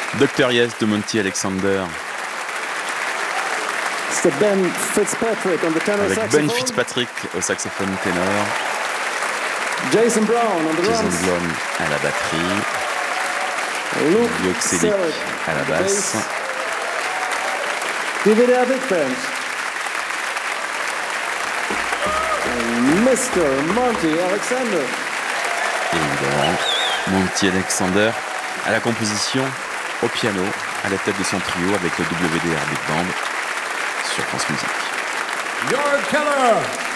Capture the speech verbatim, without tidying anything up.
docteur Yes de Monty Alexander. C'est Ben Fitzpatrick on the tenor Avec saxophone. Ben Fitzpatrick au saxophone ténor. Jason Brown on the Jason drums. Blum à la batterie. Luke Yoxelic Selleck à la basse. David Abitbent. And mister Monty Alexander. Et évidemment, Monty Alexander à la composition, au piano, à la tête de son trio avec le W D R Big Band sur France Musique. Jörg Keller.